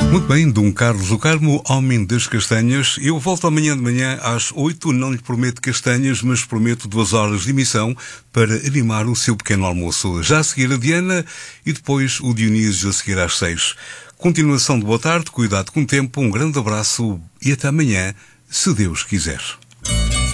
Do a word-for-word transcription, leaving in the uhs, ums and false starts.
Muito bem, Dom Carlos do Carmo, Homem das Castanhas. Eu volto amanhã de manhã às oito. Não lhe prometo castanhas, mas prometo duas horas de emissão para animar o seu pequeno almoço. Já a seguir a Diana e depois o Dionísio a seguir às seis. Continuação de boa tarde, cuidado com o tempo, um grande abraço e até amanhã, se Deus quiser.